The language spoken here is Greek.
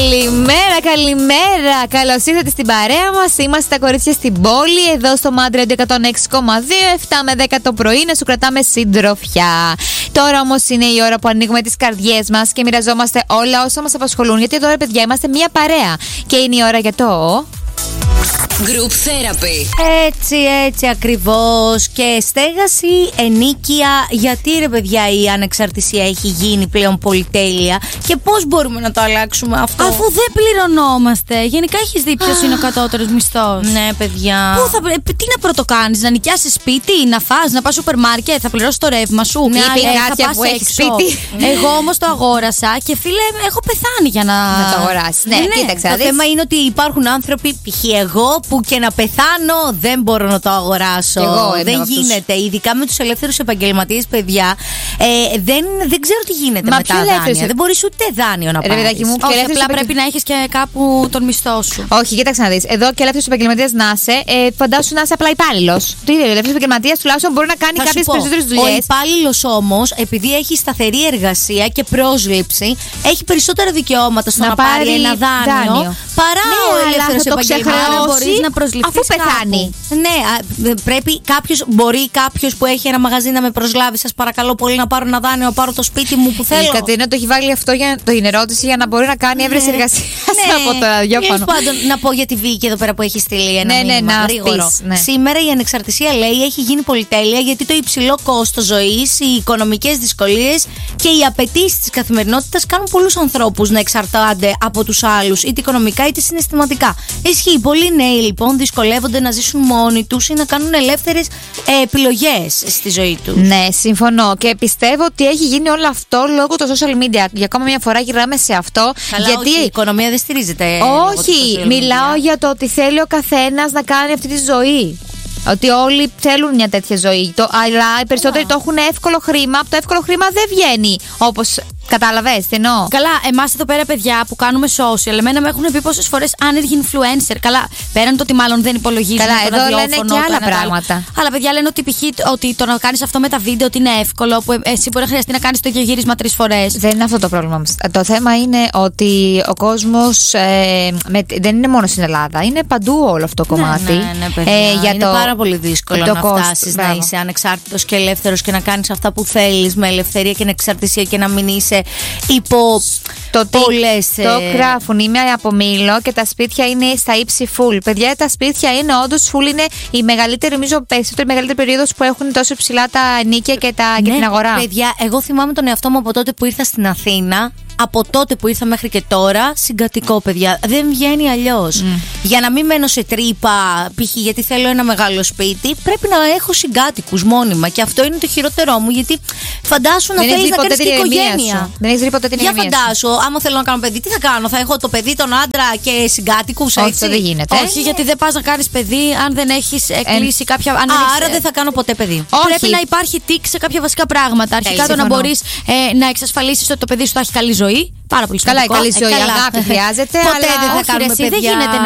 Καλημέρα. Καλώς ήρθατε στην παρέα μας. Είμαστε τα κορίτσια στην πόλη, εδώ στο Mad Radio 106,2, 7 με 10 το πρωί, να σου κρατάμε συντροφιά. Τώρα όμως είναι η ώρα που ανοίγουμε τις καρδιές μας και μοιραζόμαστε όλα όσα μας απασχολούν. Γιατί εδώ, παιδιά, είμαστε μια παρέα. Και είναι η ώρα για το Group Therapy. Έτσι ακριβώς. Και στέγαση, ενίκεια. Γιατί ρε παιδιά η ανεξαρτησία έχει γίνει πλέον πολυτέλεια και πώς μπορούμε να το αλλάξουμε αυτό? Αφού δεν πληρωνόμαστε. Γενικά έχεις δει ποιος είναι ο κατώτερος μισθός? Ναι, παιδιά. Τι να πρωτοκάνεις, να νοικιάσεις σπίτι, να φας, να πας σούπερ μάρκετ, θα πληρώσεις το ρεύμα σου? Ναι, θα πας που έχεις σπίτι. Εγώ όμως το αγόρασα και φίλε, έχω πεθάνει για να το αγοράσεις. Ναι, κοίταξε. Το θέμα είναι ότι υπάρχουν άνθρωποι, π.χ. εγώ, που και να πεθάνω δεν μπορώ να το αγοράσω. Δεν γίνεται. Ειδικά με τους ελεύθερους επαγγελματίες, παιδιά, δεν ξέρω τι γίνεται με τα δάνεια. Δεν μπορείς ούτε δάνειο να πάρεις. Όχι, απλά πρέπει να έχεις και κάπου τον μισθό σου. Όχι, κοίταξε να δεις. Εδώ και ελεύθερος επαγγελματίας να είσαι, φαντάσου να είσαι απλά υπάλληλος. Τι είναι, ελεύθερος επαγγελματίας τουλάχιστον μπορεί να κάνει κάποιες περισσότερες δουλειές. Ο υπάλληλος όμως, επειδή έχει σταθερή εργασία και πρόσληψη, έχει περισσότερα δικαιώματα στο να πάρει ένα δάνειο παρά ο ελεύθερος επαγγελματίας. Να προσληφθείς αφού πεθάνει. Ναι, πρέπει κάποιος που έχει ένα μαγαζί να με προσλάβει. Σας παρακαλώ πολύ να πάρω ένα δάνειο, να πάρω το σπίτι μου που θέλω. Η Κατερίνα το έχει βάλει αυτό για την ερώτηση για να μπορεί να κάνει έβρεση εργασία από το ραδιόφωνο. Πάντων, να πω για τη Βίκη εδώ πέρα που έχει στείλει ένα μήνυμα γρήγορο. Σήμερα η ανεξαρτησία, λέει, έχει γίνει πολυτέλεια γιατί το υψηλό κόστος ζωής, οι οικονομικές δυσκολίες και οι απαιτήσεις της καθημερινότητας κάνουν πολλούς ανθρώπους να εξαρτάται από τους άλλους, είτε οικονομικά είτε συναισθηματικά. Ισχύει. Πολλοί νέοι λοιπόν δυσκολεύονται να ζήσουν μόνοι τους ή να κάνουν ελεύθερες επιλογές στη ζωή τους. Ναι, συμφωνώ. Και πιστεύω ότι έχει γίνει όλο αυτό λόγω των social media. Για ακόμα μια φορά γυρνάμε σε αυτό. Καλά, γιατί όχι, η οικονομία δεν στηρίζεται. Όχι, μιλάω για το ότι θέλει ο καθένας να κάνει αυτή τη ζωή. Ότι όλοι θέλουν μια τέτοια ζωή. Αλλά οι περισσότεροι το έχουν εύκολο χρήμα. Από το εύκολο χρήμα δεν βγαίνει όπως. Κατάλαβες τι εννοώ? Καλά, εμάς εδώ πέρα, παιδιά, που κάνουμε social, εμένα με έχουν πει πόσες φορές άνεργοι influencer. Καλά, πέραν το ότι μάλλον δεν υπολογίζουν. Καλά, το εδώ ραδιόφωνο, λένε και άλλα πράγματα. Αλλά παιδιά λένε ότι π.χ. ότι το να κάνεις αυτό με τα βίντεο ότι είναι εύκολο, που εσύ μπορεί να χρειαστεί να κάνεις το ίδιο γύρισμα 3 φορές. Δεν είναι αυτό το πρόβλημα μας. Το θέμα είναι ότι ο κόσμος δεν είναι μόνο στην Ελλάδα, είναι παντού όλο αυτό το κομμάτι. Ναι, παιδιά. Είναι πάρα πολύ δύσκολο να φτάσεις να είσαι ανεξάρτητος και ελεύθερος και να κάνεις αυτά που θέλεις με ελευθερία και ανεξαρτησία και να μην είσαι υπό πολλές. Το γράφουν, είμαι από Μήλο και τα σπίτια είναι στα ύψη full. Παιδιά, τα σπίτια είναι όντως full, είναι η μεγαλύτερη, νομίζω, περισσότερη μεγαλύτερη περίοδος που έχουν τόσο ψηλά τα ενοίκια και την αγορά. Παιδιά, εγώ θυμάμαι τον εαυτό μου από τότε που ήρθα στην Αθήνα. Από τότε που ήρθα μέχρι και τώρα, συγκατοικώ, παιδιά. Δεν βγαίνει αλλιώς. Για να μην μένω σε τρύπα, π.χ. γιατί θέλω ένα μεγάλο σπίτι, πρέπει να έχω συγκάτοικους μόνιμα. Και αυτό είναι το χειρότερό μου, γιατί φαντάσου να θέλεις να κάνεις και οικογένεια. Δεν έχεις δει ποτέ την ηρεμία σου. Για φαντάσου, άμα θέλω να κάνω παιδί, τι θα κάνω? Θα έχω το παιδί, τον άντρα και συγκάτοικους, όχι, αυτό δεν γίνεται. Όχι, γιατί δεν πας να κάνεις παιδί αν δεν έχεις κλείσει κάποια. Άρα δεν θα κάνω ποτέ παιδί. Πρέπει να υπάρχει τίκ σε κάποια βασικά πράγματα. Αρχικά το να μπορείς να εξασφαλίσεις ότι το παιδί σου θα έχει καλή ζωή. Πάρα πολύ σημαντικό. Καλά, η καλή ζωή, αγάπη χρειάζεται. Ποτέ δεν θα κάνουμε παιδιά. Δεν γίνεται